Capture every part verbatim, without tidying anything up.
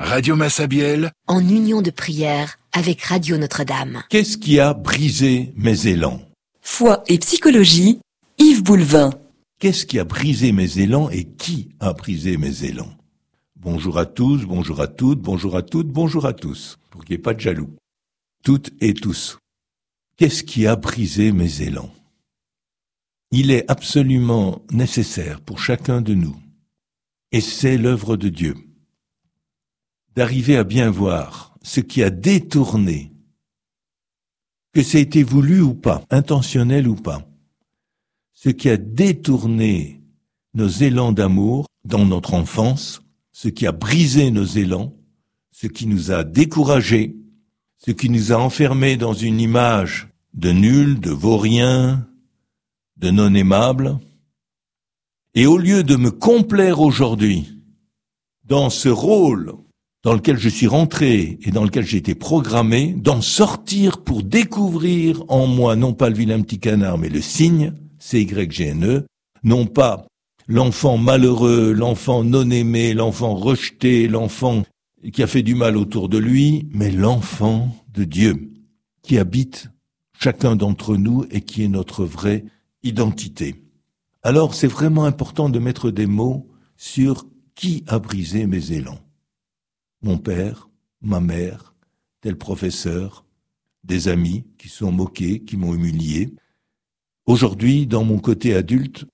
Radio Massabielle, en union de prière avec Radio Notre-Dame. Qu'est-ce qui a brisé mes élans? Foi et psychologie, Yves Boulevin. Qu'est-ce qui a brisé mes élans et qui a brisé mes élans? Bonjour à tous, bonjour à toutes, bonjour à toutes, bonjour à tous, pour qu'il n'y ait pas de jaloux. Toutes et tous. Qu'est-ce qui a brisé mes élans? Il est absolument nécessaire pour chacun de nous, et c'est l'œuvre de Dieu, d'arriver à bien voir ce qui a détourné, que ça a été voulu ou pas, intentionnel ou pas, ce qui a détourné nos élans d'amour dans notre enfance, ce qui a brisé nos élans, ce qui nous a découragés, ce qui nous a enfermés dans une image de nul, de vaurien, de non aimable. Et au lieu de me complaire aujourd'hui dans ce rôle dans lequel je suis rentré et dans lequel j'ai été programmé, d'en sortir pour découvrir en moi, non pas le vilain petit canard, mais le cygne, C Y G N E, non pas l'enfant malheureux, l'enfant non aimé, l'enfant rejeté, l'enfant qui a fait du mal autour de lui, mais l'enfant de Dieu, qui habite chacun d'entre nous et qui est notre vraie identité. Alors c'est vraiment important de mettre des mots sur qui a brisé mes élans. Mon père, ma mère, tel professeur, des amis qui sont moqués, qui m'ont humilié. Aujourd'hui, dans mon côté adulte,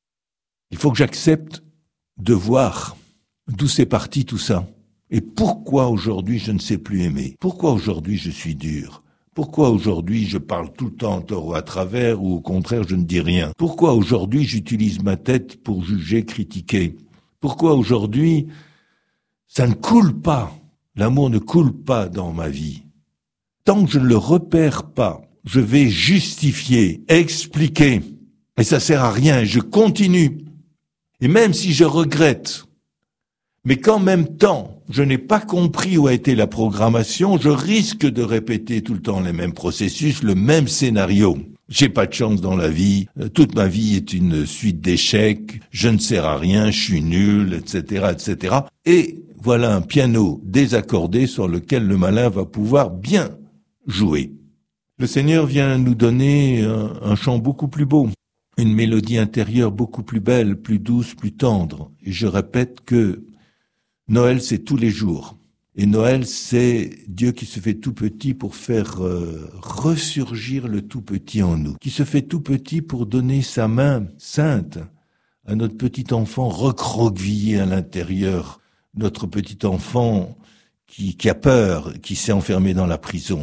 il faut que j'accepte de voir d'où c'est parti tout ça. Et pourquoi aujourd'hui je ne sais plus aimer? Pourquoi aujourd'hui je suis dur? Pourquoi aujourd'hui je parle tout le temps en tort ou à travers, ou au contraire je ne dis rien? Pourquoi aujourd'hui j'utilise ma tête pour juger, critiquer? Pourquoi aujourd'hui ça ne coule pas, l'amour ne coule pas dans ma vie? Tant que je ne le repère pas, je vais justifier, expliquer, et ça sert à rien, je continue. Et même si je regrette, mais qu'en même temps, je n'ai pas compris où a été la programmation, je risque de répéter tout le temps les mêmes processus, le même scénario. J'ai pas de chance dans la vie, toute ma vie est une suite d'échecs, je ne sers à rien, je suis nul, et cetera, et cetera. Et voilà un piano désaccordé sur lequel le malin va pouvoir bien jouer. Le Seigneur vient nous donner un, un chant beaucoup plus beau, une mélodie intérieure beaucoup plus belle, plus douce, plus tendre. Et je répète que Noël, c'est tous les jours. Et Noël, c'est Dieu qui se fait tout petit pour faire euh, ressurgir le tout petit en nous, qui se fait tout petit pour donner sa main sainte à notre petit enfant recroquevillé à l'intérieur, notre petit enfant qui, qui a peur, qui s'est enfermé dans la prison.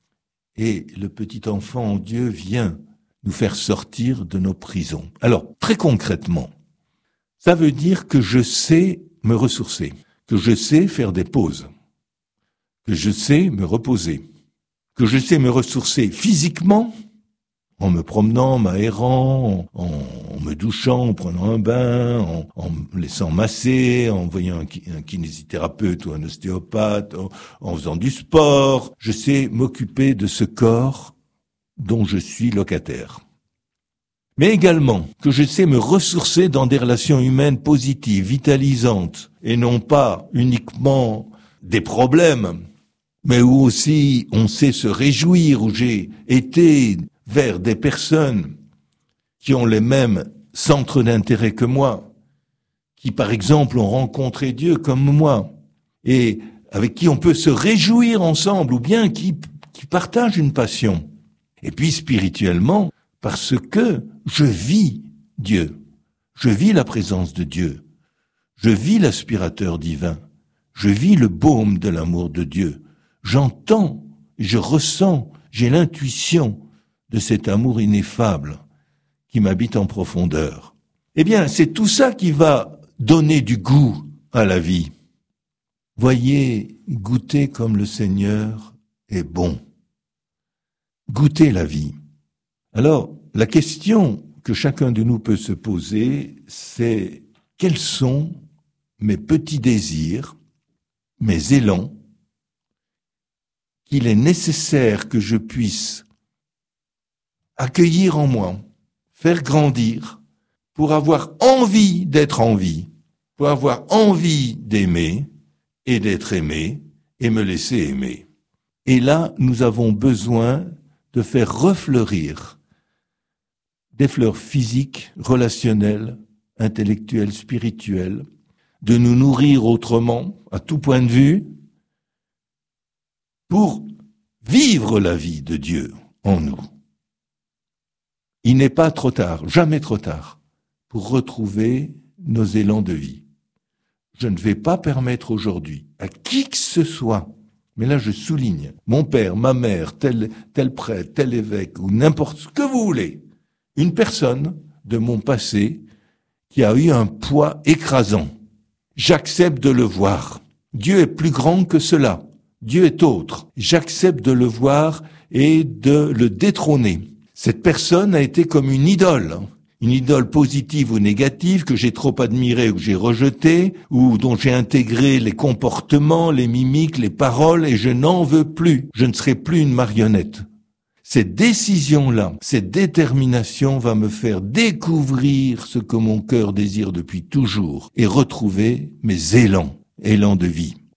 Et le petit enfant en Dieu vient nous faire sortir de nos prisons. Alors, très concrètement, ça veut dire que je sais me ressourcer, que je sais faire des pauses, que je sais me reposer, que je sais me ressourcer physiquement, en me promenant, m'aérant, en, en me douchant, en prenant un bain, en, en me laissant masser, en voyant un, un kinésithérapeute ou un ostéopathe, en, en faisant du sport. Je sais m'occuper de ce corps dont je suis locataire. Mais également que je sais me ressourcer dans des relations humaines positives, vitalisantes, et non pas uniquement des problèmes, mais où aussi on sait se réjouir, où j'ai été vers des personnes qui ont les mêmes centres d'intérêt que moi, qui par exemple ont rencontré Dieu comme moi, et avec qui on peut se réjouir ensemble, ou bien qui, qui partagent une passion. Et puis spirituellement, parce que je vis Dieu, je vis la présence de Dieu, je vis l'aspirateur divin, je vis le baume de l'amour de Dieu, j'entends, je ressens, j'ai l'intuition de cet amour ineffable qui m'habite en profondeur. Eh bien, c'est tout ça qui va donner du goût à la vie. Voyez, goûtez comme le Seigneur est bon. Goûtez la vie. Alors, la question que chacun de nous peut se poser, c'est quels sont mes petits désirs, mes élans, qu'il est nécessaire que je puisse accueillir en moi, faire grandir, pour avoir envie d'être en vie, pour avoir envie d'aimer, et d'être aimé et me laisser aimer. Et là, nous avons besoin de faire refleurir des fleurs physiques, relationnelles, intellectuelles, spirituelles, de nous nourrir autrement, à tout point de vue, pour vivre la vie de Dieu en nous. Il n'est pas trop tard, jamais trop tard, pour retrouver nos élans de vie. Je ne vais pas permettre aujourd'hui à qui que ce soit, mais là je souligne, mon père, ma mère, tel, tel prêtre, tel évêque, ou n'importe ce que vous voulez, une personne de mon passé qui a eu un poids écrasant. J'accepte de le voir. Dieu est plus grand que cela. Dieu est autre. J'accepte de le voir et de le détrôner. Cette personne a été comme une idole. Une idole positive ou négative que j'ai trop admirée ou que j'ai rejetée, ou dont j'ai intégré les comportements, les mimiques, les paroles, et je n'en veux plus. Je ne serai plus une marionnette. Cette décision-là, cette détermination va me faire découvrir ce que mon cœur désire depuis toujours et retrouver mes élans, élans de vie.